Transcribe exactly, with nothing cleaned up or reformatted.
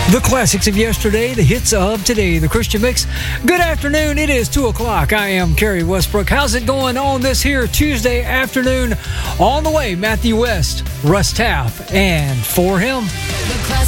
The classics of yesterday, the hits of today, the Christian Mix. Good afternoon. It is two o'clock. I am Kerry Westbrook. How's it going on this here Tuesday afternoon? On the way, Matthew West, Russ Taff, and For Him. The classics